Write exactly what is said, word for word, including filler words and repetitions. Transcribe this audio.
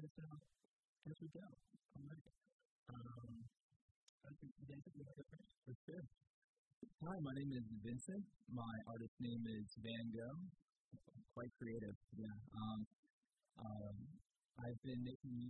this out as we go. All right. Um, I think David, you want to go first? That's good. Hi, my name is Vincent. My artist name is Van Gogh. Quite creative, yeah. Um, um, I've been making